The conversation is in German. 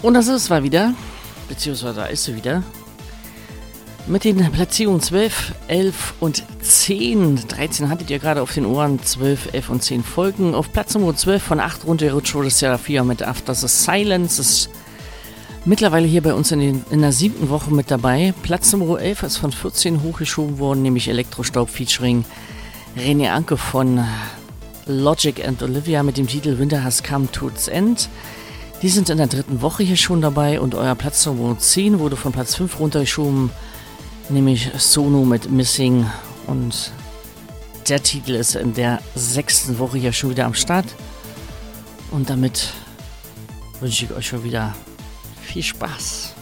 Und das ist mal wieder, beziehungsweise da ist sie wieder, mit den Platzierungen 12, 11 und 10. 13 hattet ihr gerade auf den Ohren, 12, 11 und 10 Folgen. Auf Platz Nummer 12 von 8 runtergerutscht wurde Serafia mit After the Silence. Ist mittlerweile hier bei uns in der 7. Woche mit dabei. Platz Nummer 11 ist von 14 hochgeschoben worden, nämlich Elektrostaub featuring René Anke von Logic and Olivia mit dem Titel Winter Has Come to its End. Die sind in der 3. Woche hier schon dabei und euer Platz Nummer 10 wurde von Platz 5 runtergeschoben, nämlich Sono mit Missing, und der Titel ist in der 6. Woche hier schon wieder am Start. Und damit wünsche ich euch schon wieder viel Spaß.